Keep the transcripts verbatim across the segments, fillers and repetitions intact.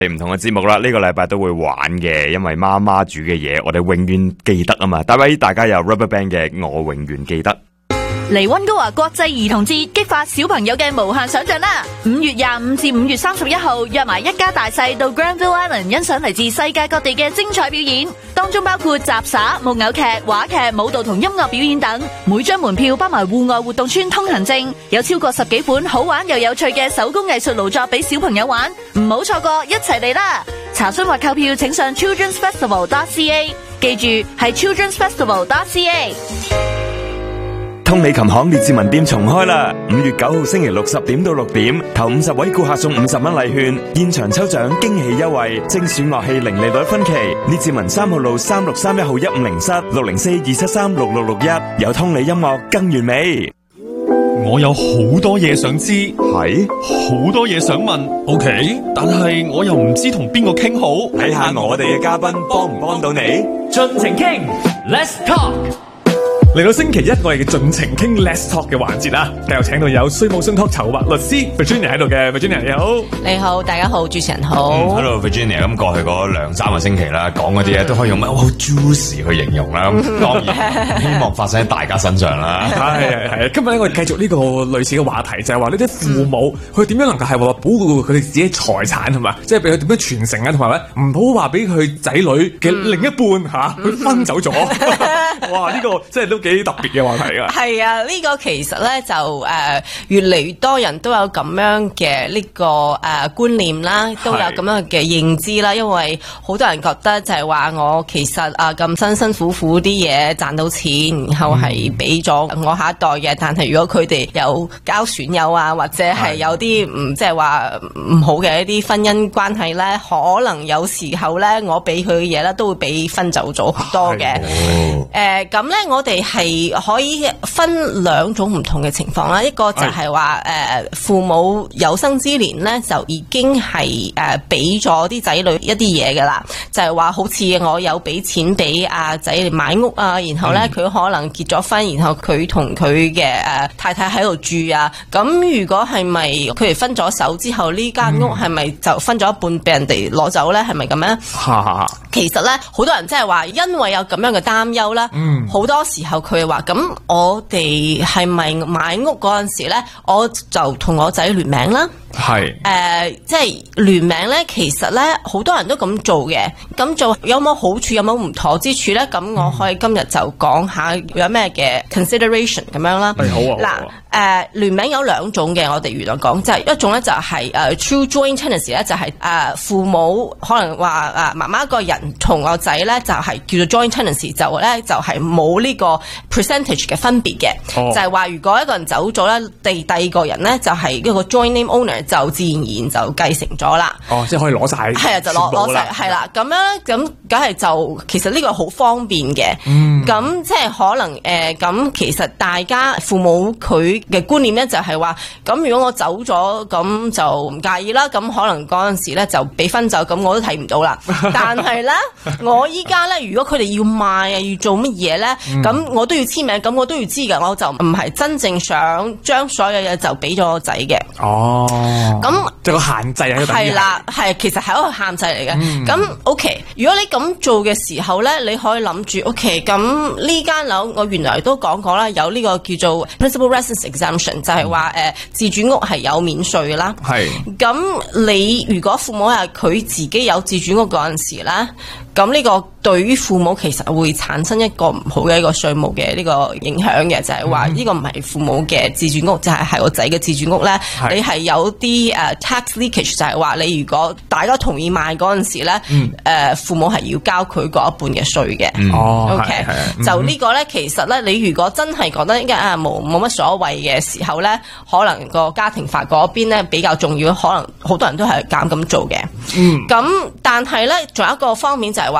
唔同嘅節目啦，呢、這個禮拜都會玩嘅，因為媽媽煮嘅嘢，我哋永遠記得啊嘛。帶俾大家有 Rubberband 嘅我永遠記得。 嚟溫哥華國際兒童節，激發小朋友嘅無限想象啦！五月廿五至五月三十一號，約埋一家大細到 Granville Island 欣賞嚟自世界各地嘅精彩表演，當中包括雜耍、木偶劇、話劇、舞蹈同音樂表演等。每張門票包埋戶外活動村通行證，有超過十幾款好玩又有趣嘅手工藝術勞作俾小朋友玩，唔好錯過，一齊嚟啦！查詢或購票請上 children's festival dot c a， 記住係 children's festival dot c a。 通利琴行列治文店重開啦！五月九號星期六十點到六點，頭五十位顧客送五十蚊禮券，現場抽獎驚喜優惠，精選樂器零利率分期。列治文三號路三六三一號一五零室六零四二七三六六六一，有通利音樂更完美。 我有好多嘢想知， 係好多嘢想問 ，OK， 但係我又唔知同邊個傾好， 睇下我哋嘅嘉賓幫唔幫到你， 盡情傾 ，Let's talk。 嚟到星期一，我哋嘅盡情傾 Let's Talk 嘅環節啦，又請到有稅務信託籌劃律師 Virginia 喺度嘅 Virginia 你好， 你好，大家好，主持人好。 嗯、Hello Virginia， 咁過去嗰兩三個星期啦，講嗰啲嘢都可以用乜好 juicy 去形容啦，咁當然希望發生喺大家身上啦。 係係係，今日咧我哋繼續呢個類似嘅話題，就係話呢啲父母佢點樣能夠係話保護佢哋自己財產係嘛，即係俾佢點樣傳承啊，同埋咧唔好話俾佢仔女嘅另一半吓佢、嗯啊、分走咗。哇，呢、這個真係都幾特別嘅話題啊！ 係啊，呢、這個其實咧就誒、呃、越嚟越多人都有咁樣嘅呢、這個誒、呃、觀念啦，都有咁樣嘅認知啦。因為好多人覺得就係話我其實啊咁辛辛苦苦啲嘢賺到錢，然後係俾咗我下一代嘅。但係如果佢哋有交損友啊，或者係有啲唔即係話唔好嘅一啲婚姻關係咧，可能有時候咧我俾佢嘅嘢咧都會俾分走咗好多嘅。誒咁咧，我哋係可以分兩種唔同嘅情況啦。一個就係話誒父母有生之年咧就已經係誒俾咗啲仔女一啲嘢㗎啦，就係、是、話好似我有俾錢俾阿仔嚟買屋啊，然後咧佢、嗯、可能結咗婚，然後佢同佢嘅誒太太喺度住啊。咁如果係咪佢哋分咗手之後，呢間屋係咪就分咗一半俾人哋攞走咧？係咪咁樣？其實咧，好多人即係話，因為有咁樣嘅擔憂啦，好、嗯、多時候佢話咁，我哋係咪買屋嗰陣時咧，我就同我仔聯名啦。係誒、呃，即係聯名咧，其實咧好多人都咁做嘅。咁做有冇好處，有冇唔妥之處咧？咁我可以今日就講下有咩嘅 consideration 咁樣啦。係、嗯、好啊。嗱，誒、呃，聯名有兩種嘅，我哋原來講就係、是、一種咧就係、是、誒、uh, true joint tenancy 咧，就係、是、誒、uh, 父母可能話誒媽媽個人同個仔咧就係、是、叫做 joint tenancy， 就咧就係冇呢個 percentage 嘅分別嘅、哦。就係、是、話如果一個人走咗咧，第第二個人咧就係、是、一個 joint name owner。就自然而然就繼承咗啦。哦，即係可以攞晒。係啊，就攞攞晒，係啦。咁樣咁，梗係就其實呢個好方便嘅。嗯。咁即係可能誒，咁、呃、其實大家父母佢嘅觀念咧就係話，咁如果我走咗，咁就唔介意啦。咁可能嗰陣時咧就俾分走，咁我都睇唔到啦。但係咧，我依家咧，如果佢哋要賣啊，要做乜嘢咧，咁、嗯、我都要簽名，咁我都要知㗎。我就唔係真正想將所有嘢就俾咗我仔嘅。哦。咁即係個限制喺度。係啦，係其實係一個限制嚟嘅。咁、嗯、OK， 如果你咁做嘅時候咧，你可以諗住 OK， 咁呢間樓我原來都講過啦，有呢個叫做 principal residence exemption， 就係話誒自住屋係有免稅嘅啦。係。咁你如果父母係佢自己有自住屋嗰陣時咧，咁呢個對於父母其實會產生一個唔好嘅一個稅務嘅呢個影響嘅，就係話呢個唔係父母嘅自住屋，就係係個仔嘅自住屋咧，你係有啲誒、uh, tax leakage， 就係話你如果大家同意賣嗰陣時咧，誒、嗯呃、父母係要交佢嗰一半嘅稅嘅。哦、嗯、，OK，嗯、就呢個咧，其實咧，你如果真係覺得啊冇冇乜所謂嘅時候咧，可能個家庭法嗰邊咧比較重要，可能好多人都係咁咁做嘅。嗯，咁但係咧，仲有一個方面就係話，除咗稅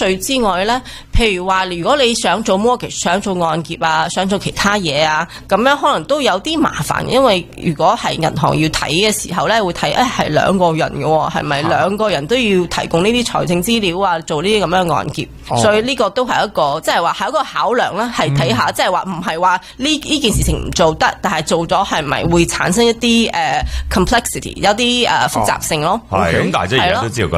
序之外咧，譬如話如果你想做 mortgage，想做按揭啊，想做其他嘢啊，咁樣可能都有啲麻煩，因為如果係銀行要睇嘅時候咧，會睇誒係兩個人嘅喎，係咪兩個人都要提供呢啲財政資料啊，做呢啲咁樣嘅按揭，哦、所以呢個都係一個即係話係一個考量啦，係睇下即係話唔係話呢呢件事情唔做得，但係做咗係咪會產生一啲誒、uh, complexity， 有啲誒、uh, 複雜性咯。 係咁、哦，但係即係而家都知道。